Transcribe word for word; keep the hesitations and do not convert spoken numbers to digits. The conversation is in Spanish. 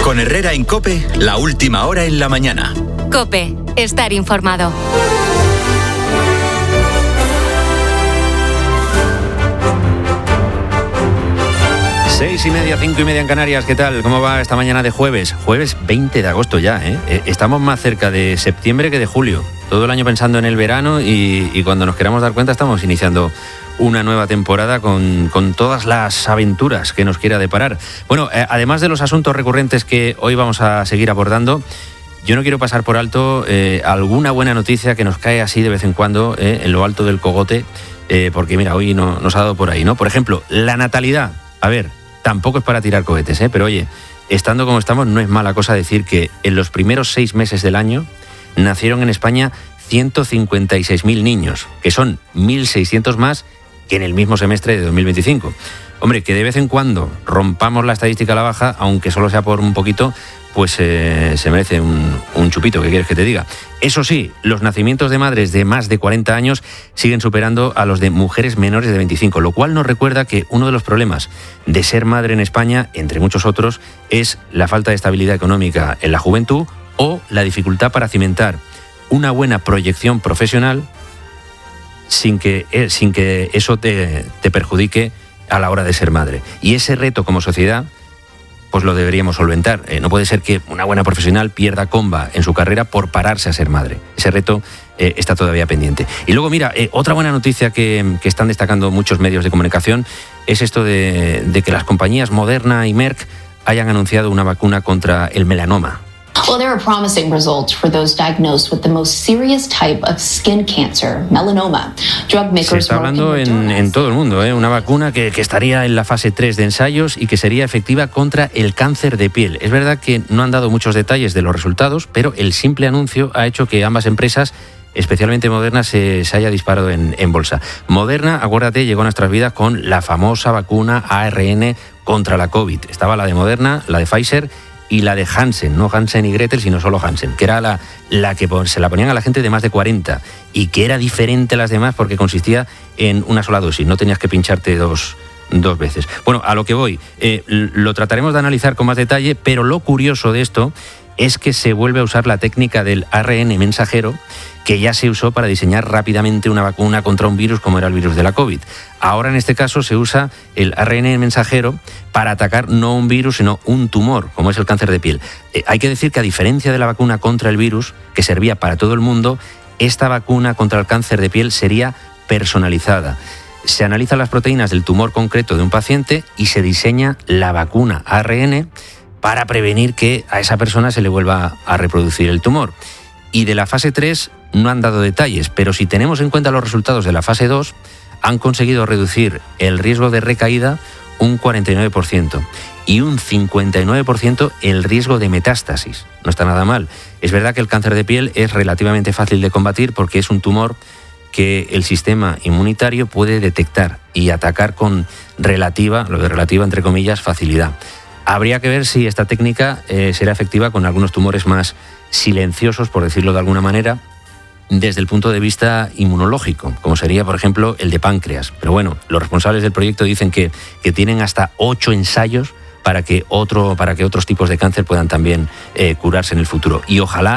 Con Herrera en COPE, la última hora en la mañana. COPE, estar informado. Seis y media, cinco y media en Canarias. ¿Qué tal? ¿Cómo va esta mañana de jueves? Jueves veinte de agosto ya, ¿eh? Estamos más cerca de septiembre que de julio. Todo el año pensando en el verano y, y cuando nos queramos dar cuenta estamos iniciando una nueva temporada con, con todas las aventuras que nos quiera deparar. Bueno, eh, además de los asuntos recurrentes que hoy vamos a seguir abordando, yo no quiero pasar por alto eh, alguna buena noticia que nos cae así de vez en cuando eh, en lo alto del cogote, eh, porque mira, hoy no, nos ha dado por ahí, ¿no? Por ejemplo, la natalidad. A ver, tampoco es para tirar cohetes, ¿eh? Pero oye, estando como estamos, no es mala cosa decir que en los primeros seis meses del año nacieron en España ciento cincuenta y seis mil niños, que son mil seiscientos más que en el mismo semestre de dos mil veinticinco. Hombre, que de vez en cuando rompamos la estadística a la baja, aunque solo sea por un poquito, pues eh, se merece un, un chupito, ¿qué quieres que te diga? Eso sí, los nacimientos de madres de más de cuarenta años siguen superando a los de mujeres menores de veinticinco, lo cual nos recuerda que uno de los problemas de ser madre en España, entre muchos otros, es la falta de estabilidad económica en la juventud o la dificultad para cimentar una buena proyección profesional sin que, eh, sin que eso te, te perjudique a la hora de ser madre. Y ese reto como sociedad pues lo deberíamos solventar. Eh, no puede ser que una buena profesional pierda comba en su carrera por pararse a ser madre. Ese reto eh, está todavía pendiente. Y luego, mira, eh, otra buena noticia que, que están destacando muchos medios de comunicación es esto de, de que las compañías Moderna y Merck hayan anunciado una vacuna contra el melanoma. Well, there are promising results for those diagnosed with the most serious type of skin cancer, melanoma. Drug makers Se está hablando en, en todo el mundo, ¿eh? Una vacuna que, que estaría en la fase tres de ensayos y que sería efectiva contra el cáncer de piel. Es verdad que no han dado muchos detalles de los resultados, pero el simple anuncio ha hecho que ambas empresas, especialmente Moderna, se, se haya disparado en, en bolsa. Moderna, acuérdate, llegó a nuestras vidas con la famosa vacuna A R N contra la COVID. Estaba la de Moderna, la de Pfizer y la de Hansen, no Hansen y Gretel, sino solo Hansen, que era la, la que se la ponían a la gente de más de cuarenta y que era diferente a las demás porque consistía en una sola dosis, no tenías que pincharte dos, dos veces. Bueno, a lo que voy, eh, lo trataremos de analizar con más detalle, pero lo curioso de esto es que se vuelve a usar la técnica del A R N mensajero, que ya se usó para diseñar rápidamente una vacuna contra un virus como era el virus de la COVID. Ahora en este caso se usa el A R N mensajero para atacar no un virus sino un tumor, como es el cáncer de piel. Eh, hay que decir que a diferencia de la vacuna contra el virus, que servía para todo el mundo, esta vacuna contra el cáncer de piel sería personalizada. Se analizan las proteínas del tumor concreto de un paciente y se diseña la vacuna A R N para prevenir que a esa persona se le vuelva a reproducir el tumor. Y de la fase tres no han dado detalles, pero si tenemos en cuenta los resultados de la fase dos, han conseguido reducir el riesgo de recaída un cuarenta y nueve por ciento y un cincuenta y nueve por ciento el riesgo de metástasis. No está nada mal. Es verdad que el cáncer de piel es relativamente fácil de combatir porque es un tumor que el sistema inmunitario puede detectar y atacar con relativa, lo de relativa entre comillas, facilidad. Habría que ver si esta técnica eh, será efectiva con algunos tumores más silenciosos, por decirlo de alguna manera, desde el punto de vista inmunológico, como sería, por ejemplo, el de páncreas. Pero bueno, los responsables del proyecto dicen que, que tienen hasta ocho ensayos para que, otro, para que otros tipos de cáncer puedan también eh, curarse en el futuro. Y ojalá